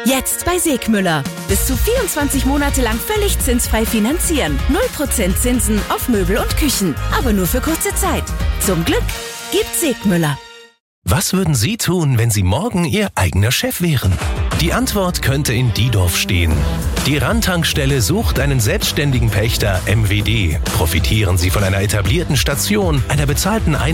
Jetzt bei Segmüller. Bis zu 24 Monate lang völlig zinsfrei finanzieren. 0% Zinsen auf Möbel und Küchen. Aber nur für kurze Zeit. Zum Glück gibt Segmüller. Was würden Sie tun, wenn Sie morgen Ihr eigener Chef wären? Die Antwort könnte in Diedorf stehen. Die Randtankstelle sucht einen selbstständigen Pächter MWD. Profitieren Sie von einer etablierten Station, einer bezahlten